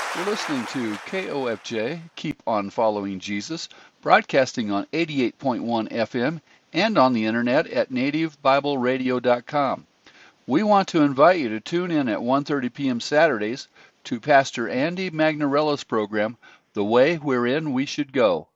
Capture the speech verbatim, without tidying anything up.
You're listening to K O F J, Keep On Following Jesus, broadcasting on eighty-eight point one F M and on the internet at native bible radio dot com. We want to invite you to tune in at one thirty p m Saturdays to Pastor Andy Magnarella's program, The Way Wherein We Should Go.